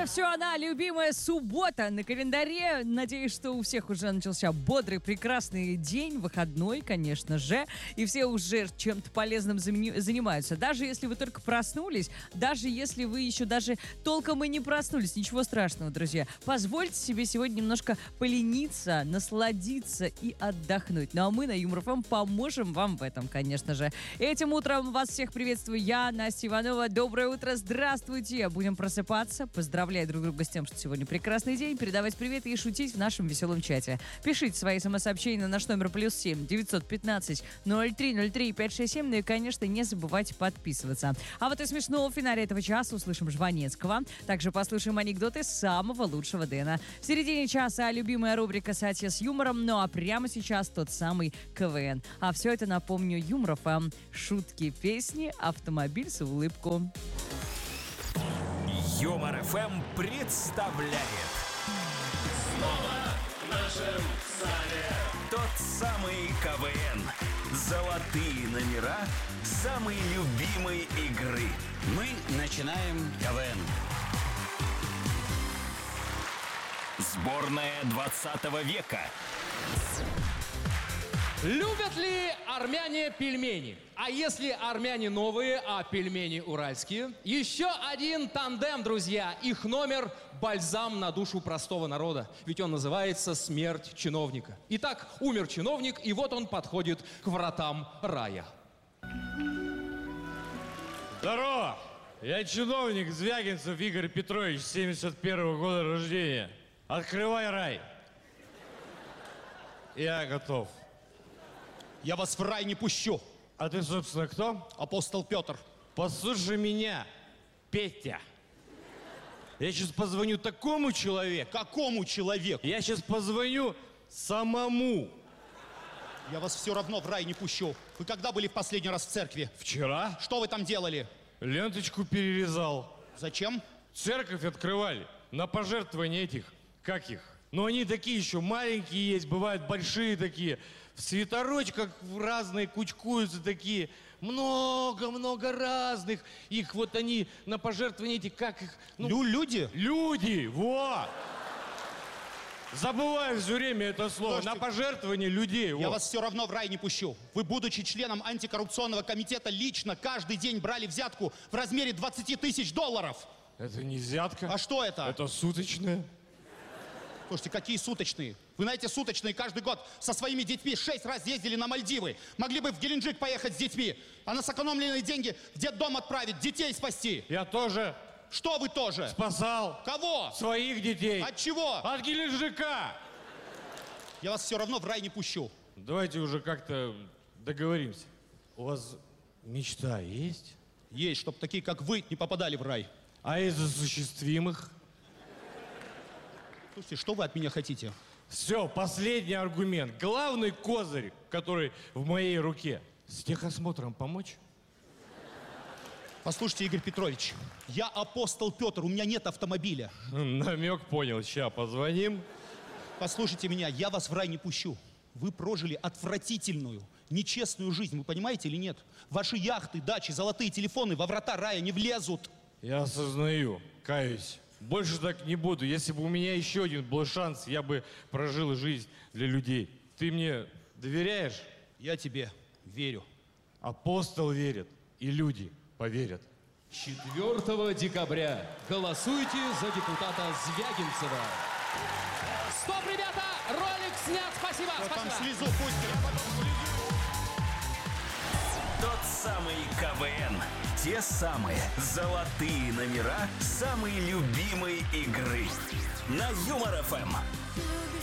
это все она, любимая суббота на календаре. Надеюсь, что у всех уже начался бодрый, прекрасный день, выходной, конечно же. И все уже чем-то полезным занимаются. Даже если вы только проснулись, даже если вы еще даже толком и не проснулись. Ничего страшного, друзья. Позвольте себе сегодня немножко полениться, насладиться и отдохнуть. Ну а мы на Юмор ФМ поможем вам в этом, конечно же. Этим утром вас всех приветствую я, Настя Иванова. Доброе утро, здравствуйте. Будем просыпаться, поздравлять друг друга с тем, что сегодня прекрасный день, передавать привет и шутить в нашем веселом чате. Пишите свои смс-сообщения на наш номер +7 915 0303 567. Ну и, конечно, не забывайте подписываться. А вот и смешного в финале этого часа услышим Жванецкого. Также послушаем анекдоты самого лучшего Дэна. В середине часа любимая рубрика «Сатья с юмором». Ну а прямо сейчас тот самый КВН. А все это, напомню, Юмор ФМ. Шутки, песни, автомобиль с улыбку. Юмор ФМ представляет Снова в нашем зале тот самый КВН. Золотые номера самой любимой игры. Мы начинаем КВН. Сборная 20 века. Любят ли армяне пельмени? А если армяне новые, а пельмени уральские? Еще один тандем, друзья. Их номер – бальзам на душу простого народа. Ведь он называется «Смерть чиновника». Итак, умер чиновник, и вот он подходит к вратам рая. Здорово! Я чиновник Звягинцев Игорь Петрович, 71-го года рождения. Открывай рай. Я готов. Я вас в рай не пущу. А ты, собственно, кто? Апостол Петр. Послушай меня, Петя. Я сейчас позвоню такому человеку. Какому человеку? Я сейчас позвоню самому. Я вас все равно в рай не пущу. Вы когда были в последний раз в церкви? Вчера Что вы там делали? ленточку перерезал. Зачем? Церковь открывали на пожертвования этих, как их? Но они такие еще маленькие есть, бывают большие такие. В свитерочках разные кучкуются такие. Много-много разных. Их вот они на пожертвования эти, как их? Люди? Люди, вот. Забываю все время это слово. Слушайте, на пожертвование людей. Я вот. вас все равно в рай не пущу. Вы, будучи членом антикоррупционного комитета, лично каждый день брали взятку в размере 20 тысяч долларов. Это не взятка. А что это? Это суточное. Слушайте, какие суточные? Вы знаете, суточные каждый год со своими детьми 6 раз ездили на Мальдивы. Могли бы в Геленджик поехать с детьми, а на сэкономленные деньги в детдом отправить, детей спасти. Я тоже Что вы тоже? спасал Кого? своих детей. От чего? От Геленджика. Я вас все равно в рай не пущу. Давайте уже как-то договоримся. У вас мечта есть? Есть, чтобы такие, как вы, не попадали в рай. А из осуществимых? Слушайте, что вы от меня хотите? Все, последний аргумент. Главный козырь, который в моей руке. С техосмотром помочь? Послушайте, Игорь Петрович, я апостол Петр, у меня нет автомобиля. Намек понял. Ща позвоним. Послушайте меня, я вас в рай не пущу. Вы прожили отвратительную, нечестную жизнь, вы понимаете или нет? Ваши яхты, дачи, золотые телефоны во врата рая не влезут. Я осознаю, каюсь. Больше так не буду. Если бы у меня еще один был шанс, я бы прожил жизнь для людей. Ты мне доверяешь? Я тебе верю. Апостол верит, и люди поверят. 4 декабря голосуйте за депутата Звягинцева. Стоп, ребята! Ролик снят! Спасибо! Вот там Спасибо! слезу пусть. Тот самый КВН. Те самые золотые номера самой любимой игры. На Юмор ФМ. Любишь